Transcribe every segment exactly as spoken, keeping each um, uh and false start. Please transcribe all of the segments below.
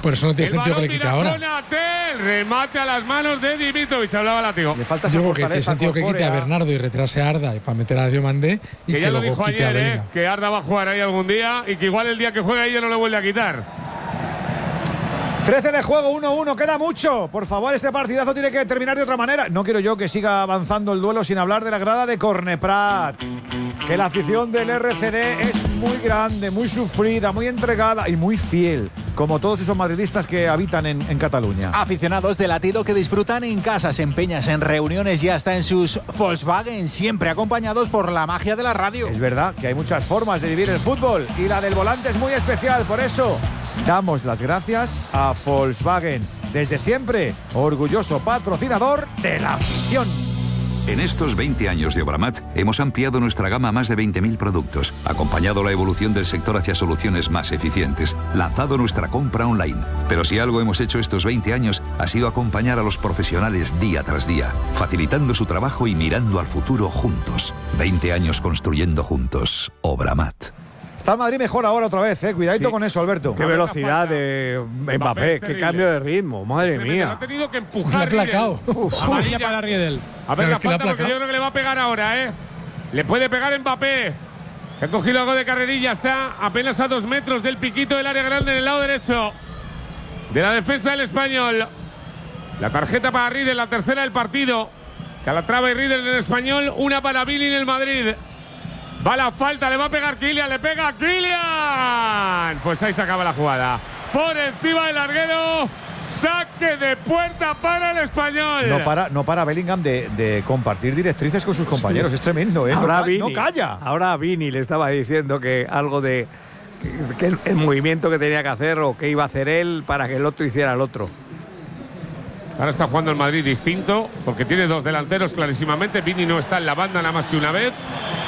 Por eso no tiene el sentido que le balón quite ahora. Konaté, remate a las manos de Dimitrovic, hablaba Látigo. Le falta esa Digo que tiene fortaleza sentido que quite a corpórea. Bernardo y retrase a Arda para meter a Diomandé y Que que, ya lo luego dijo quite a ayer, Bellingham. eh, que Arda va a jugar ahí algún día y que igual el día que juega ella no le vuelve a quitar. trece de juego, uno uno, queda mucho. Por favor, este partidazo tiene que terminar de otra manera. No quiero yo que siga avanzando el duelo sin hablar de la grada de Corneprat. Que la afición del R C D es muy grande, muy sufrida, muy entregada y muy fiel, como todos esos madridistas que habitan en, en Cataluña. Aficionados de latido que disfrutan en casas, en peñas, en reuniones y hasta en sus Volkswagen, siempre acompañados por la magia de la radio. Es verdad que hay muchas formas de vivir el fútbol y la del volante es muy especial, por eso damos las gracias a Volkswagen, desde siempre orgulloso patrocinador de la afición. En estos veinte años de Obramat hemos ampliado nuestra gama a más de veinte mil productos, acompañado la evolución del sector hacia soluciones más eficientes, lanzado nuestra compra online. Pero si algo hemos hecho estos veinte años ha sido acompañar a los profesionales día tras día, facilitando su trabajo y mirando al futuro juntos. veinte años construyendo juntos. Obramat. Está el Madrid mejor ahora otra vez, eh. Cuidadito Sí. con eso, Alberto. Qué velocidad de Mbappé, Mbappé, qué terrible. cambio de ritmo, madre Tremendo, mía. lo ha tenido que Le ha empujar. placado. Riedel. Amarilla para Riedel. A ver Claro, la es que le ha falta porque placado. yo creo que le va a pegar ahora, ¿eh? Le puede pegar Mbappé. Que ha cogido algo de carrerilla. Está apenas a dos metros del piquito del área grande en el lado derecho de la defensa del Español. La tarjeta para Riedel, la tercera del partido. Calatrava y Riedel en el Español. Una para Vini en el Madrid. Va la falta, le va a pegar Kylian, le pega Kylian. Pues ahí se acaba la jugada. Por encima del larguero. Saque de puerta para el Español. No para, no para Bellingham de, de compartir directrices con sus compañeros. Es tremendo, ¿eh? Ahora no, ca- Vini, no calla. Ahora Vini le estaba diciendo que algo de que, que el, el movimiento que tenía que hacer o que iba a hacer él para que el otro hiciera el otro. Ahora está jugando el Madrid distinto, porque tiene dos delanteros clarísimamente. Vini no está en la banda nada más que una vez.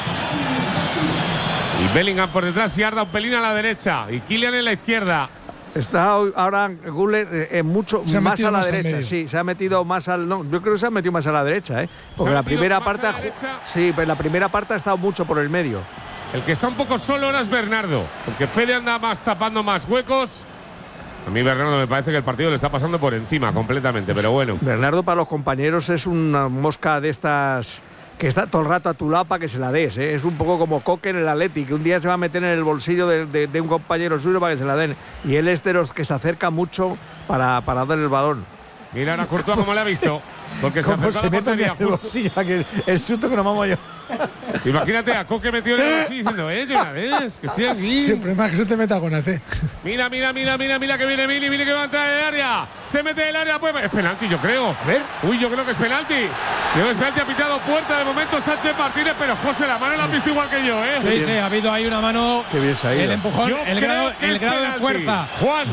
Y Bellingham por detrás y Arda un pelín a la derecha. Y Kylian en la izquierda. Está hoy- ahora Güler eh, eh, mucho Se ha más metido a la más al derecha, medio. sí, se ha metido más al no, yo creo que se ha metido más a la derecha, ¿eh? Porque ¿Se ha la metido primera más parte a ha la ju- derecha? sí, pero la primera parte ha estado mucho por el medio. El que está un poco solo ahora es Bernardo, porque Fede anda más tapando más huecos. A mí Bernardo me parece que el partido le está pasando por encima completamente, pero bueno. Bernardo para los compañeros es una mosca de estas que está todo el rato a tu lado para que se la des, ¿eh? Es un poco como Coque en el Atleti, que un día se va a meter en el bolsillo de, de- de un compañero suyo para que se la den. Y él es de los que se acerca mucho para, para darle el balón. Mira ahora Courtois cómo le ha visto. Porque se Cómo acercó a se la mete en portería el justo. bolsillo, que el susto que nos vamos yo. Imagínate a Coque metido en el bolsillo diciendo, eh, que una vez, que estoy aquí. Siempre más que se te meta con A C. Mira, mira, mira, mira, mira que viene Vini, Vini que va a entrar en el área. Se mete en el área, pues es penalti, yo creo. A ver. Uy, yo creo que es penalti. Yo creo que es penalti, ha pitado puerta de momento Sánchez Martínez, pero José, la mano la has visto igual que yo, ¿eh? Sí, sí, ha habido ahí una mano. Qué bien se ha ido. El empujón, Yo el creo grado, que el es grado de penalti. fuerza. Juan,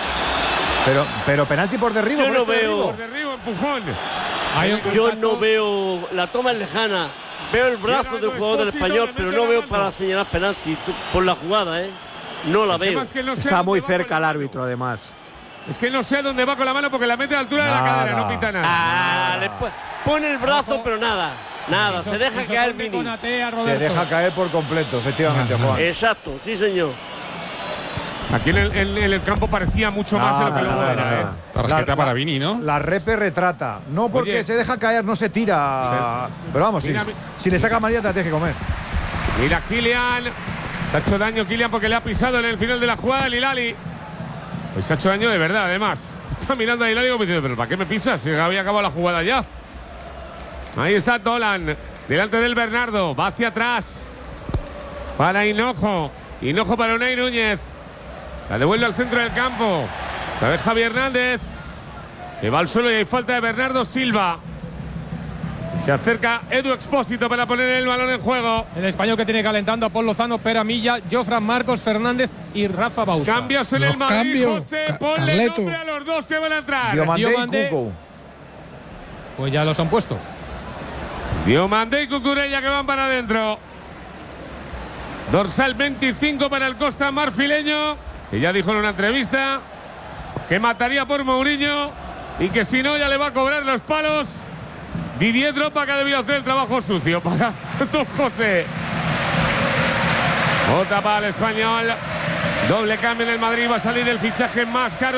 Pero, pero penalti por derribo. Yo por no este veo. derribo. por derribo, empujón. Hay un Yo contacto. no veo, la toma es lejana. Veo el brazo Mira, del no, jugador del Esposito, Español, le pero mete no la veo mano. para señalar penalti tú- por la jugada, ¿eh? No la El tema veo. es que no sé Está dónde muy va con cerca la el mano. árbitro, además. Es que no sé a dónde va con la mano porque la mete a la altura de la Nada. cadera, no pita nada. Ah, le po- pone el brazo, Ojo. pero nada. Nada, se deja Hizo caer toque Vini. con Ate a Se Roberto. deja caer por completo, efectivamente, Nada, Juan. Exacto, sí, señor. Aquí en el, en- en el campo parecía mucho más de lo que Nada, luego nada, era, nada. ¿eh? Tarjeta La- para la- Vini, ¿no? La repe retrata. No porque Oye. se deja caer, no se tira. Pero vamos, si, Mira, mi- si le saca amarilla te la tienes que comer. Mira Kylian. Se ha hecho daño Kylian porque le ha pisado en el final de la jugada el Hilali. Pues se ha hecho daño de verdad, además. Está mirando a Hilali como diciendo, pero ¿para qué me pisas? Si había acabado la jugada ya. Ahí está Dolan. Delante del Bernardo. Va hacia atrás. Para Hinojo. Hinojo para Unai Núñez. La devuelve al centro del campo. La vez Javi Hernández. Que va al suelo y hay falta de Bernardo Silva. Se acerca Edu Expósito para poner el balón en juego. El español que tiene calentando a Paul Lozano, Pera Milla, Jofran Marcos Fernández y Rafa Bausa. Cambios en Los el Madrid, cambios. José. Ca- Ponle Carleto. nombre a los dos que van a entrar. Diomandé y Diomandé. Cuco. Pues ya los han puesto. Diomandé y Cucurella que van para adentro. Dorsal veinticinco para el Costa Marfileño, que ya dijo en una entrevista que mataría por Mourinho y que si no ya le va a cobrar los palos. Didier Drogba, que ha debido hacer el trabajo sucio para Don José. Otra para el Español. Doble cambio en el Madrid. Va a salir el fichaje más caro